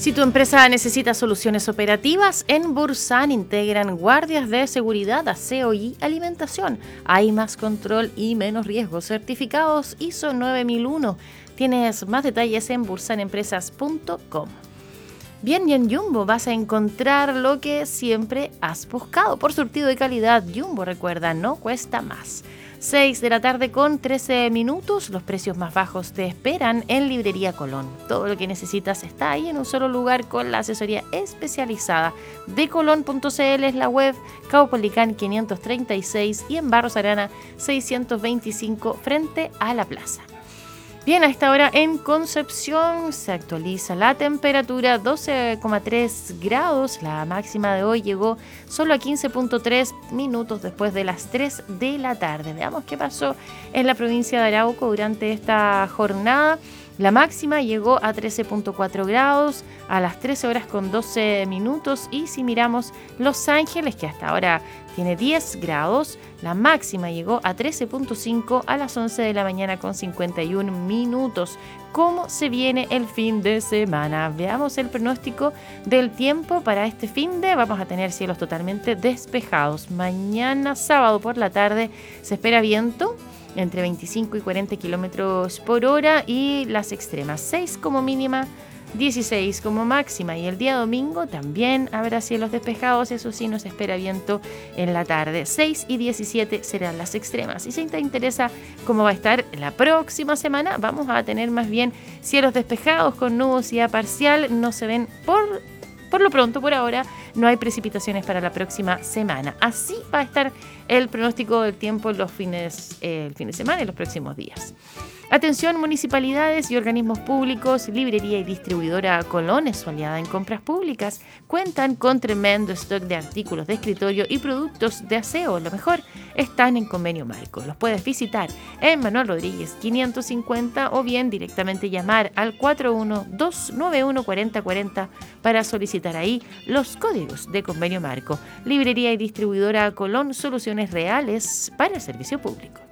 Si tu empresa necesita soluciones operativas, en Bursan integran guardias de seguridad, aseo y alimentación. Hay más control y menos riesgos. Certificados ISO 9001. Tienes más detalles en bursanempresas.com. Bien, y en Jumbo vas a encontrar lo que siempre has buscado. Por surtido de calidad, Jumbo, recuerda, no cuesta más. 6 de la tarde con 13 minutos, los precios más bajos te esperan en Librería Colón. Todo lo que necesitas está ahí en un solo lugar con la asesoría especializada de Colón.cl es la web, Caupolicán 536 y en Barros Arana 625 frente a la plaza. Bien, a esta hora en Concepción se actualiza la temperatura, 12,3 grados. La máxima de hoy llegó solo a 15,3 minutos después de las 3 de la tarde. Veamos qué pasó en la provincia de Arauco durante esta jornada. La máxima llegó a 13,4 grados a las 13 horas con 12 minutos. Y si miramos Los Ángeles, que hasta ahora tiene 10 grados, la máxima llegó a 13,5 a las 11 de la mañana con 51 minutos. ¿Cómo se viene el fin de semana? Veamos el pronóstico del tiempo para este fin de. Vamos a tener cielos totalmente despejados. Mañana sábado por la tarde se espera viento entre 25 y 40 kilómetros por hora y las extremas 6 como mínima, 16 como máxima. Y el día domingo también habrá cielos despejados, eso sí, nos espera viento en la tarde. 6 y 17 serán las extremas. Y si te interesa cómo va a estar la próxima semana, vamos a tener más bien cielos despejados con nubosidad parcial. No se ven por lo pronto, por ahora, no hay precipitaciones para la próxima semana. Así va a estar el pronóstico del tiempo el fin de semana y los próximos días. Atención, municipalidades y organismos públicos, librería y distribuidora Colón, su aliada en compras públicas, cuentan con tremendo stock de artículos de escritorio y productos de aseo. Lo mejor, están en Convenio Marco. Los puedes visitar en Manuel Rodríguez 550 o bien directamente llamar al 412914040 para solicitar ahí los códigos de Convenio Marco. Librería y distribuidora Colón, soluciones reales para el servicio público.